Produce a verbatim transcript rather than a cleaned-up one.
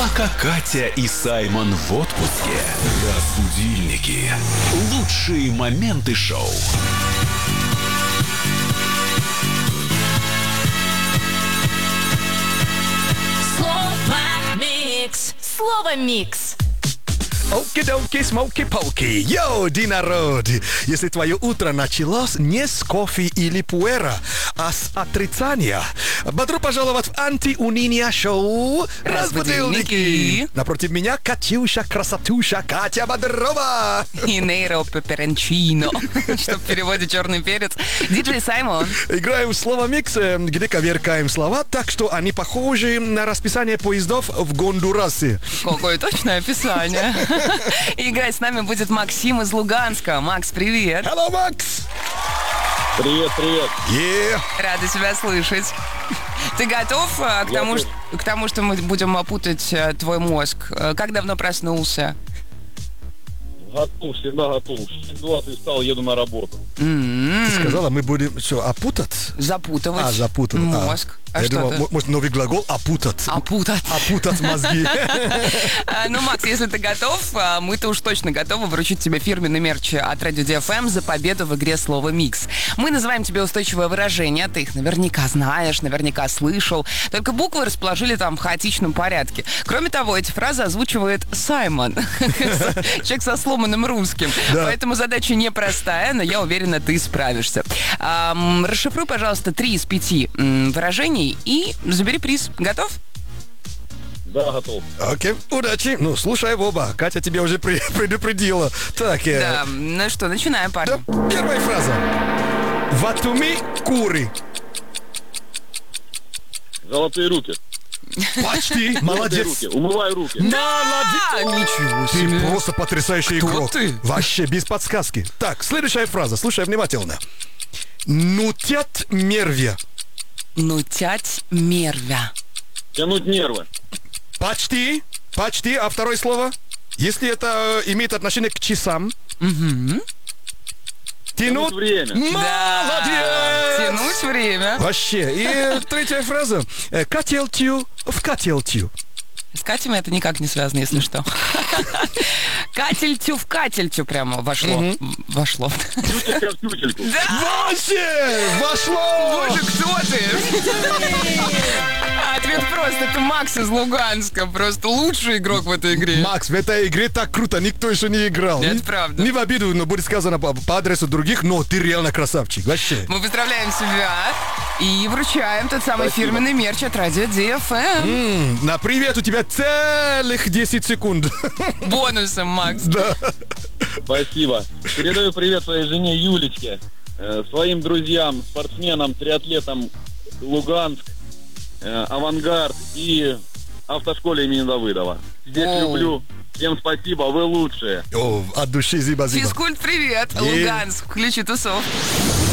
Пока Катя и Саймон в отпуске. Разбудильники. Лучшие моменты шоу. Слово микс. Слово микс. Оки-доки, смоки-поки. Йоу, ди народ! Если твое утро началось не с кофе или пуэра, а с отрицания, добро пожаловать в анти-уныние шоу «Разбудильники». Напротив меня Катюша, красотуша, Катя Бодрова. И Нейро Пеперончино, что в переводе черный перец. Диджей Саймон. Играем в слово микс, где коверкаем слова так, что они похожи на расписание поездов в Гондурасе. Какое точное описание. И играть с нами будет Максим из Луганска. Макс, привет. Hello, Макс! Привет, привет. Yeah. Рада тебя слышать. Ты готов а, к, тому, ш- к тому, что мы будем опутать а, твой мозг? А, Как давно проснулся? Готов, всегда готов. В двадцать встал, еду на работу. М-м-м. Ты сказала, мы будем что, опутать? Запутывать А, запутать. мозг. А, Я что думал, ты? м- может, новый глагол опутать. Опутать. Опутать мозги. А, Ну, Макс, если ты готов, а, мы-то уж точно готовы вручить тебе фирменный мерч от Радио Ди Эф Эм за победу в игре «Слово микс». Мы называем тебе устойчивое выражение, ты их наверняка знаешь, наверняка слышал, только буквы расположили там в хаотичном порядке. Кроме того, эти фразы озвучивает Саймон, человек со сломанным русским. Да. Поэтому задача непростая, но я уверена, ты справишься. Ам, Расшифруй, пожалуйста, три из пяти м, выражений и забери приз. Готов? Да, готов. Окей, удачи. Ну, слушай в оба. Катя тебя уже при- предупредила. Так, э, Да, ну что, начинаем, да, парни. первая фраза. Ватуми кури. Золотые руки. Почти. Золотые Молодец. руки. Умываю руки. Молодец. Ничего Ты себе. просто потрясающий Кто игрок. ты? Вообще, без подсказки. Так, следующая фраза. Слушай внимательно. Нутят мервя. Ну, тять мервя. Тянуть нервы. Почти. Почти. А второе слово? Если это э, имеет отношение к часам. Угу. Тянуть. Тянуть время. Молодец. Тянуть время. Вообще. И третья фраза. Э, Котелтью в котелтью. С Катями это никак не связано, если что. Кательтю в кательтю прямо вошло. Вошло. Тютелька в тютельку. Вообще! Вошло! Боже, кто ты? Ответ прост. Это Макс из Луганска. Просто лучший игрок в этой игре. Макс, в этой игре так круто, никто еще не играл. Это Не- правда. Не в обиду, но будет сказано по, по адресу других, но ты реально красавчик, вообще. Мы поздравляем тебя и вручаем тот самый Спасибо. фирменный мерч от Радио Ди Эф Эм. М, на привет у тебя целых десять секунд. Бонусом, Макс. Да. Спасибо. Передаю привет своей жене Юлечке, э, своим друзьям, спортсменам, триатлетам Луганск, э, Авангард и автошколе имени Давыдова. Всех Оу. люблю. Всем спасибо, вы лучшие. О, от души зиба-зиба. Физкульт, привет. Е. Луганск, включи тусовку.